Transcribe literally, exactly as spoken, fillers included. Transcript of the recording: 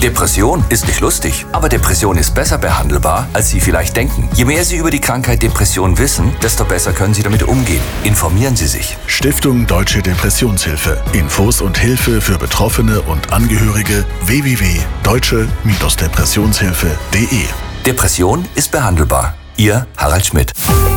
Depression ist nicht lustig, aber Depression ist besser behandelbar, als Sie vielleicht denken. Je mehr Sie über die Krankheit Depression wissen, desto besser können Sie damit umgehen. Informieren Sie sich. Stiftung Deutsche Depressionshilfe. Infos und Hilfe für Betroffene und Angehörige w w w punkt deutsche Depressionshilfe punkt de. Depression ist behandelbar. Ihr Harald Schmidt.